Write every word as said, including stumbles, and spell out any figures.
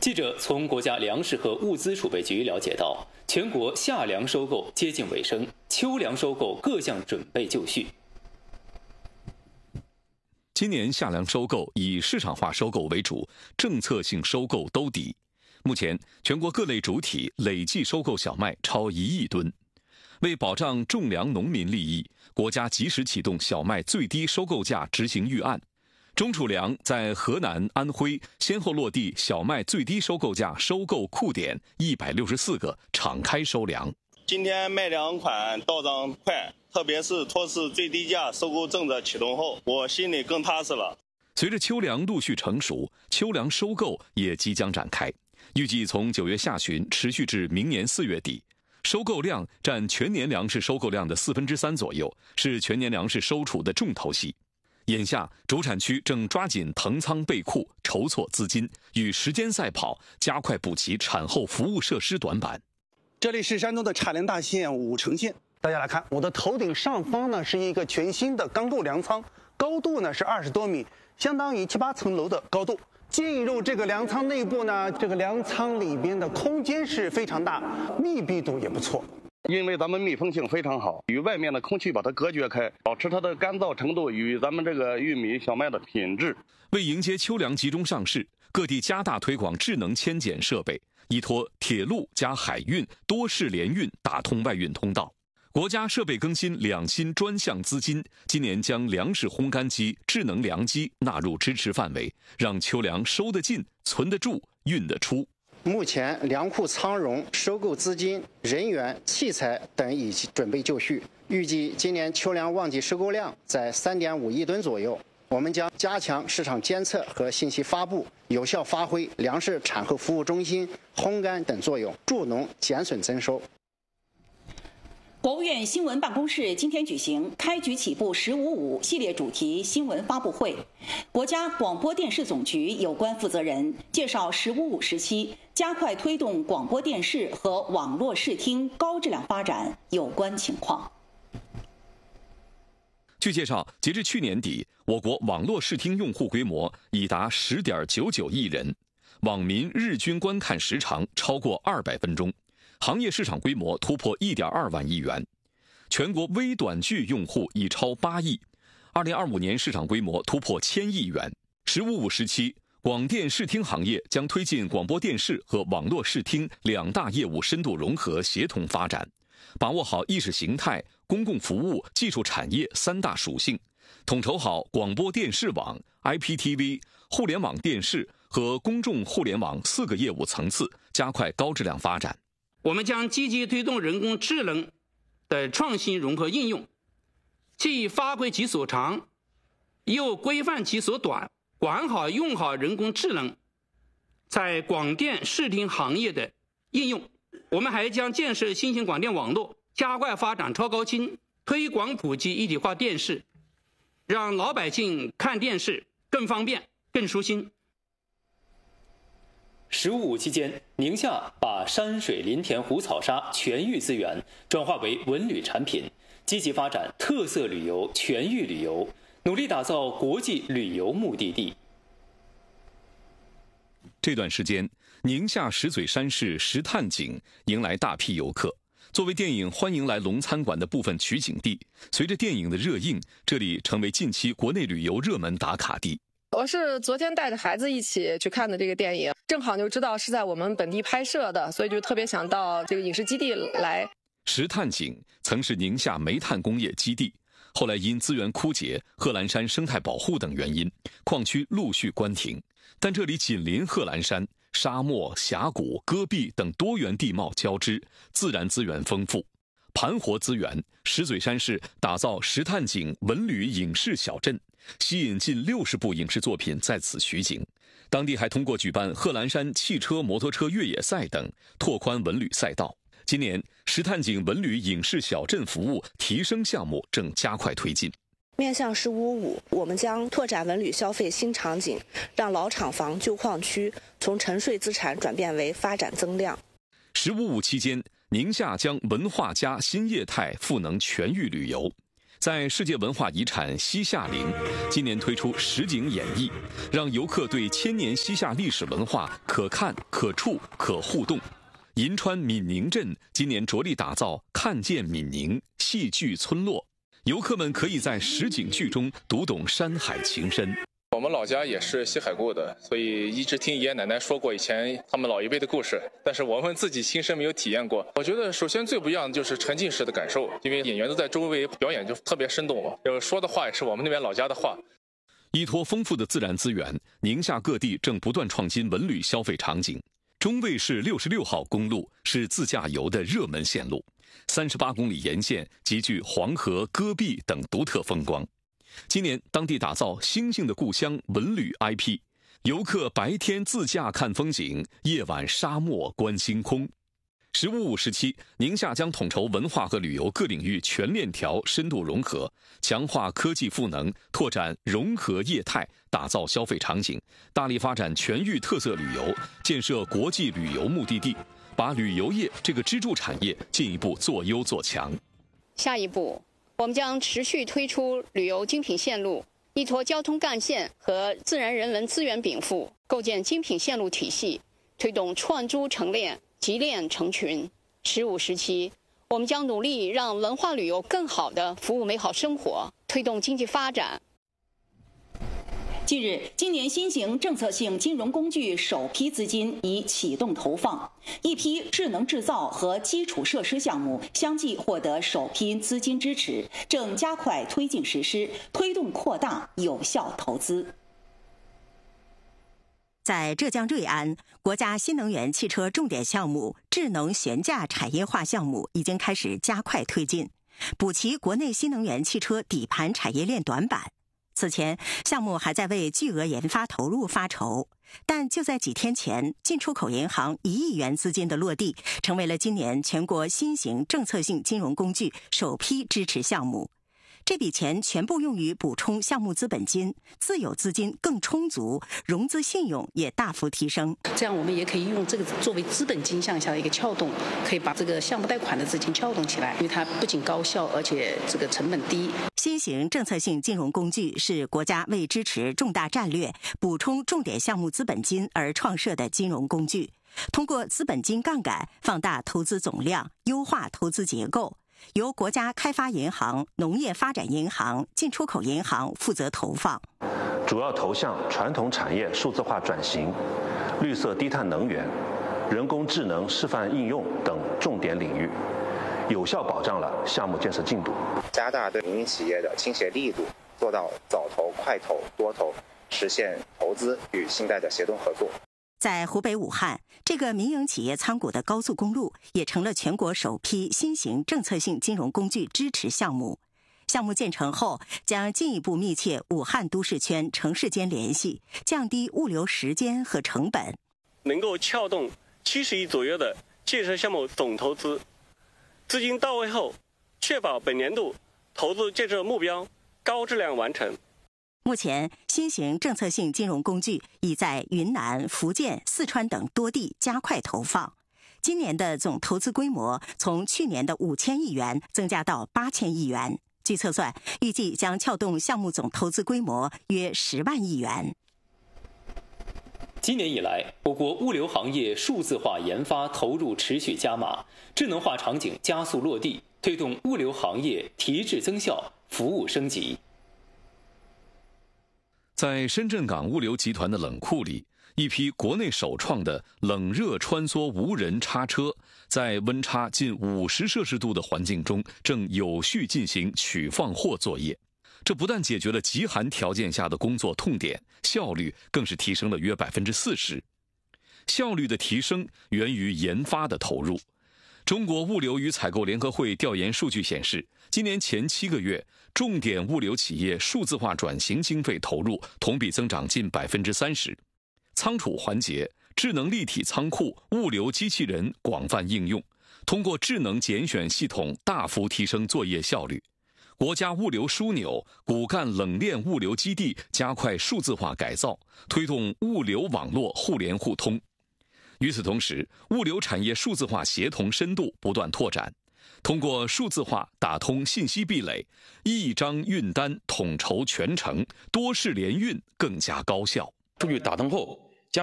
记者从国家粮食和物资储备局了解到，全国夏粮收购接近尾声，秋粮收购各项准备就绪。 今年夏粮收购以市场化收购为主，政策性收购兜底。目前，全国各类主体累计收购小麦超一亿吨。为保障种粮农民利益，国家及时启动小麦最低收购价执行预案。中储粮在河南、安徽先后落地小麦最低收购价收购库点一百六十四个，敞开收粮。 今天卖粮款到账快，特别是托市最低价收购政策启动后，我心里更踏实了。 随着秋粮陆续成熟，秋粮收购也即将展开，预计从九月下旬持续至明年四月底。收购量占全年粮食收购量的四分之三左右，是全年粮食收储的重头戏。眼下，主产区正抓紧腾仓备库，筹措资金，与时间赛跑，加快补齐产后服务设施短板。 这里是山东的茶陵大县武城县，大家来看，我的头顶上方呢是一个全新的钢构粮仓，高度呢是二十多米，相当于七八层楼的高度。进入这个粮仓内部呢，这个粮仓里边的空间是非常大，密闭度也不错。 因为咱们密封性非常好，与外面的空气把它隔绝开，保持它的干燥程度与咱们这个玉米小麦的品质。 为迎接秋粮集中上市，各地加大推广智能迁检设备，依托铁路加海运多式联运打通外运通道。国家设备更新两新专项资金，今年将粮食烘干机、智能粮机纳入支持范围，让秋粮收得进、存得住、运得出。 目前粮库仓容、收购资金、人员、器材等已准备就绪，预计今年秋粮旺季收购量在 三点五亿吨左右。我们将加强市场监测和信息发布，有效发挥粮食产后服务中心、烘干等作用，助农减损增收。 国务院新闻办公室今天举行开局起步“十五五”系列主题新闻发布会，国家广播电视总局有关负责人介绍“十五五”时期加快推动广播电视和网络视听高质量发展有关情况。 据介绍，截至去年底，我国网络视听用户规模已达 十点九九亿人，网民日均观看时长超过二百分钟。行业市场规模突破 一点二万亿元，全国微短剧用户已超八亿，二零二五年市场规模突破千亿元。十五五时期，广电视听行业将推进广播电视和网络视听两大业务深度融合协同发展，把握好意识形态、公共服务、技术产业三大属性，统筹好广播电视网、I P T V、互联网电视和公众互联网四个业务层次，加快高质量发展。 我们将积极推动人工智能的创新融合应用，既发挥其所长，又规范其所短，管好用好人工智能在广电视听行业的应用。我们还将建设新型广电网络，加快发展超高清，推广普及一体化电视，让老百姓看电视更方便、更舒心。 十五五期间，宁夏把山水林田湖草沙全域资源转化为文旅产品，积极发展特色旅游、全域旅游，努力打造国际旅游目的地。 这段时间，宁夏石嘴山市石炭井迎来大批游客。作为电影《欢迎来龙餐馆》的部分取景地，随着电影的热映，这里成为近期国内旅游热门打卡地。 我是昨天带着孩子一起去看的这个电影，正好就知道是在我们本地拍摄的，所以就特别想到这个影视基地来。 石炭井曾是宁夏煤炭工业基地，后来因资源枯竭、贺兰山生态保护等原因，矿区陆续关停。但这里紧邻贺兰山，沙漠、峡谷、戈壁等多元地貌交织，自然资源丰富。盘活资源，石嘴山市打造石炭井文旅影视小镇，吸引近六十部影视作品在此取景。当地还通过举办贺兰山汽车、摩托车越野赛等，拓宽文旅赛道。今年，石炭井文旅影视小镇服务提升项目正加快推进。 面向十五五，我们将拓展文旅消费新场景，让老厂房、旧矿区从沉睡资产转变为发展增量。 十五五期间，宁夏将文化加新业态赋能全域旅游。 在世界文化遗产西夏陵，今年推出实景演绎，让游客对千年西夏历史文化可看、可触、可互动。银川闽宁镇今年着力打造看见闽宁戏剧村落，游客们可以在实景剧中读懂山海情深。 我们老家也是西海固的，所以一直听爷爷奶奶说过以前他们老一辈的故事，但是我们自己亲身没有体验过。我觉得首先最不一样的就是沉浸式的感受，因为演员都在周围表演，就特别生动了。就说的话也是我们那边老家的话。 依托丰富的自然资源，宁夏各地正不断创新文旅消费场景。中卫市六十六号公路是自驾游的热门线路，三十八公里沿线极具黄河、戈壁等独特风光。今年当地打造星星的故乡文旅 I P， 游客白天自驾看风景，夜晚沙漠观星空。十五五时期，宁夏将统筹文化和旅游各领域全链条深度融合，强化科技赋能，拓展融合业态，打造消费场景，大力发展全域特色旅游，建设国际旅游目的地，把旅游业这个支柱产业进一步做优做强。 下一步，我们将持续推出旅游精品线路，依托交通干线和自然人文资源禀赋，构建精品线路体系，推动串珠成链、集链成群。十五时期，我们将努力让文化旅游更好地服务美好生活，推动经济发展。 近日，今年新型政策性金融工具首批资金已启动投放，一批智能制造和基础设施项目相继获得首批资金支持，正加快推进实施，推动扩大有效投资。 在浙江瑞安，国家新能源汽车重点项目智能悬架产业化项目已经开始加快推进，补齐国内新能源汽车底盘产业链短板。此前，项目还在为巨额研发投入发愁，但就在几天前，进出口银行一亿元资金的落地，成为了今年全国新型政策性金融工具首批支持项目。这笔钱全部用于补充项目资本金，自有资金更充足，融资信用也大幅提升。 这样我们也可以用这个作为资本金向下的一个撬动，可以把这个项目贷款的资金撬动起来，因为它不仅高效，而且这个成本低。 新型政策性金融工具是国家为支持重大战略、补充重点项目资本金而创设的金融工具，通过资本金杠杆放大投资总量，优化投资结构。由国家开发银行、农业发展银行、进出口银行负责投放， 主要投向传统产业数字化转型、绿色低碳能源、人工智能示范应用等重点领域，有效保障了项目建设进度。 加大对民营企业的倾斜力度，做到早投、快投、多投，实现投资与信贷的协同合作。 在湖北武汉，这个民营企业参股的高速公路也成了全国首批新型政策性金融工具支持项目。项目建成后，将进一步密切武汉都市圈城市间联系，降低物流时间和成本， 能够撬动七十亿左右的建设项目总投资。资金到位后，确保本年度投资建设目标高质量完成。 目前，新型政策性金融工具已在云南、福建、四川等多地加快投放。今年的总投资规模从去年的五千亿元增加到八千亿元。据测算，预计将撬动项目总投资规模约十万亿元。 今年以来，我国物流行业数字化研发投入持续加码，智能化场景加速落地，推动物流行业提质增效、服务升级。 在深圳港物流集团的冷库里，一批国内首创的冷热穿梭无人叉车，在温差近五十摄氏度的环境中，正有序进行取放货作业。这不但解决了极寒条件下的工作痛点，效率更是提升了约百分之四十。效率的提升源于研发的投入。中国物流与采购联合会调研数据显示，今年前七个月，重点物流企业数字化转型经费投入同比增长近百分之三十。仓储环节、智能立体仓库、物流机器人广泛应用，通过智能拣选系统大幅提升作业效率。国家物流枢纽、骨干冷链物流基地加快数字化改造，推动物流网络互联互通。与此同时，物流产业数字化协同深度不断拓展， 通过数字化打通信息壁垒，一张运单统筹全程，多式联运更加高效。 数据打通后，